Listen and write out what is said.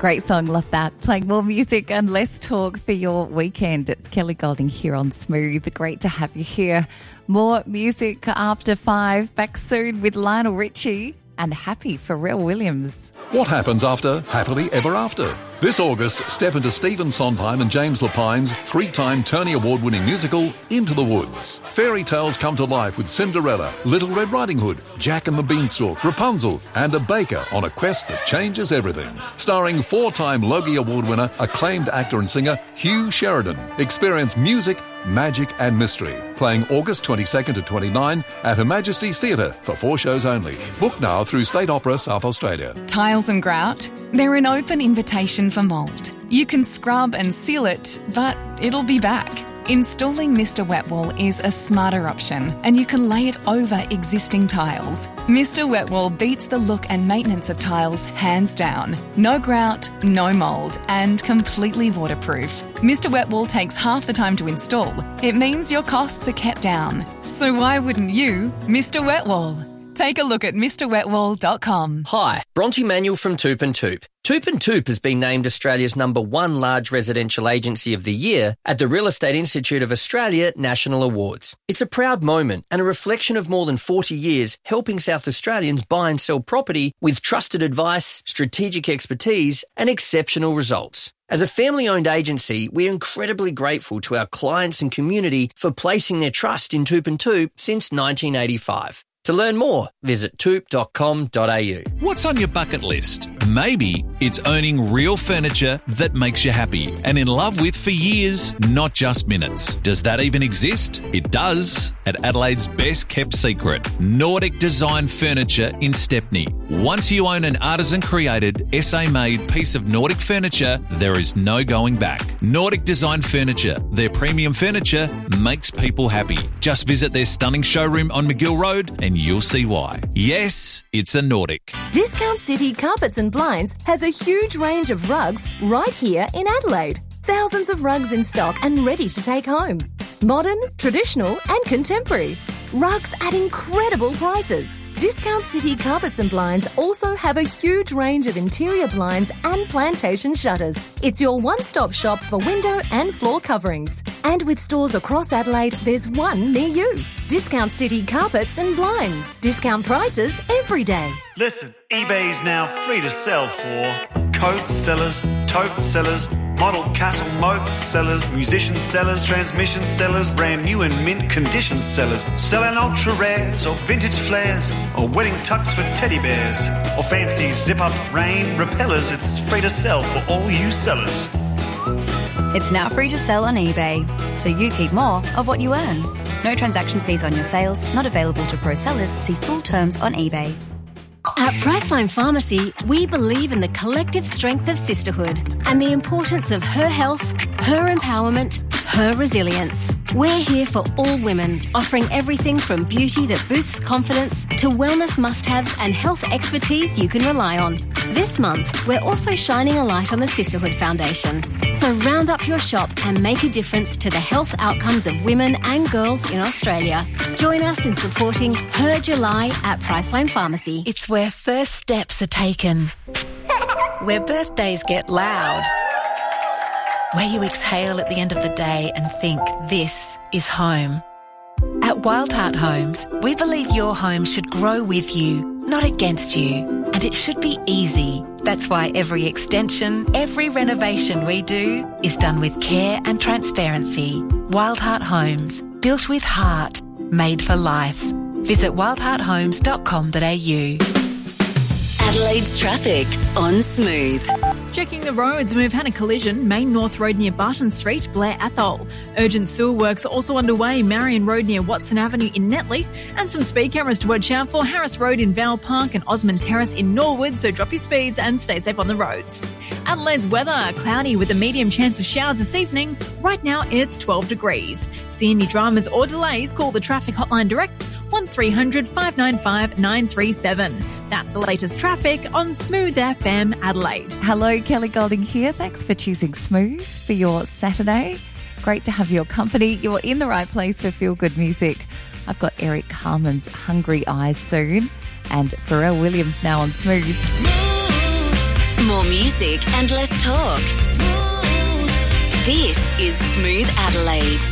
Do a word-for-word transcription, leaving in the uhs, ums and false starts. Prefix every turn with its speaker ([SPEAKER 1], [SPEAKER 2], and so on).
[SPEAKER 1] Great song, love that. Playing more music and less talk for your weekend. It's Kelly Golding here on Smooth. Great to have you here. More music after five. Back soon with Lionel Richie and Happy Pharrell Williams.
[SPEAKER 2] What happens after Happily Ever After? This August, step into Stephen Sondheim and James Lapine's three-time Tony Award-winning musical, Into the Woods. Fairy tales come to life with Cinderella, Little Red Riding Hood, Jack and the Beanstalk, Rapunzel, and a baker on a quest that changes everything. Starring four-time Logie Award winner, acclaimed actor and singer Hugh Sheridan. Experience music, magic and mystery. Playing August twenty-second to twenty-ninth at Her Majesty's Theatre for four shows only. Book now through State Opera South Australia.
[SPEAKER 3] Tiles and grout, they're an open invitation for mould. You can scrub and seal it, but it'll be back. Installing Mister Wet Wool is a smarter option, and you can lay it over existing tiles. Mister Wet Wool beats the look and maintenance of tiles hands down. No grout, no mould, and completely waterproof. Mister Wet Wool takes half the time to install. It means your costs are kept down. So why wouldn't you, Mister Wet Wool? Take a look at Mr Wet Wool dot com.
[SPEAKER 4] Hi, Bronte Manuel from Toop and Toop. Toop and Toop has been named Australia's number one large residential agency of the year at the Real Estate Institute of Australia National Awards. It's a proud moment and a reflection of more than forty years helping South Australians buy and sell property with trusted advice, strategic expertise and exceptional results. As a family-owned agency, we're incredibly grateful to our clients and community for placing their trust in Toop and Toop since nineteen eighty-five. To learn more, visit toop dot com dot a u.
[SPEAKER 5] What's on your bucket list? Maybe it's owning real furniture that makes you happy and in love with for years, not just minutes. Does that even exist? It does. At Adelaide's best kept secret, Nordic Design Furniture in Stepney. Once you own an artisan-created, S A-made piece of Nordic furniture, there is no going back. Nordic Design Furniture. Their premium furniture makes people happy. Just visit their stunning showroom on McGill Road and you'll see why. Yes, it's a Nordic.
[SPEAKER 6] Discount City Carpets and Blinds has a huge range of rugs right here in Adelaide. Thousands of rugs in stock and ready to take home. Modern, traditional and contemporary. Rugs at incredible prices. Discount City Carpets and Blinds also have a huge range of interior blinds and plantation shutters. It's your one-stop shop for window and floor coverings. And with stores across Adelaide, there's one near you. Discount City Carpets and Blinds. Discount prices every day.
[SPEAKER 7] Listen, eBay's now free to sell for coat sellers, tote sellers, model castle moat sellers, musician sellers, transmission sellers, brand new and mint condition sellers, selling ultra rares or vintage flares or wedding tucks for teddy bears or fancy zip-up rain repellers. It's free to sell for all you sellers.
[SPEAKER 8] It's now free to sell on eBay, so you keep more of what you earn. No transaction fees on your sales, not available to pro sellers. See full terms on eBay.
[SPEAKER 9] At Priceline Pharmacy, we believe in the collective strength of sisterhood and the importance of her health, her empowerment, her resilience. We're here for all women, offering everything from beauty that boosts confidence to wellness must-haves and health expertise you can rely on. This month, we're also shining a light on the Sisterhood Foundation. So round up your shop and make a difference to the health outcomes of women and girls in Australia. Join us in supporting Her July at Priceline Pharmacy.
[SPEAKER 10] It's where first steps are taken, where birthdays get loud, where you exhale at the end of the day and think, this is home. At Wildheart Homes, we believe your home should grow with you, not against you, and it should be easy. That's why every extension, every renovation we do is done with care and transparency. Wildheart Homes, built with heart, made for life. Visit wildheart homes dot com dot a u.
[SPEAKER 11] Adelaide's traffic on Smooth.
[SPEAKER 12] Checking the roads, we've had a collision, Main North Road near Barton Street, Blair Athol. Urgent sewer works are also underway, Marion Road near Watson Avenue in Netley, and some speed cameras to watch out for, Harris Road in Val Park and Osmond Terrace in Norwood, so drop your speeds and stay safe on the roads. Adelaide's weather, cloudy with a medium chance of showers this evening. Right now it's twelve degrees. See any dramas or delays, call the traffic hotline direct, one three hundred five nine five nine three seven. That's the latest traffic on Smooth F M Adelaide.
[SPEAKER 1] Hello, Kelly Golding here. Thanks for choosing Smooth for your Saturday. Great to have your company. You're in the right place for feel-good music. I've got Eric Carmen's Hungry Eyes soon and Pharrell Williams now on Smooth.
[SPEAKER 11] More music. music and less talk. This is Smooth Adelaide.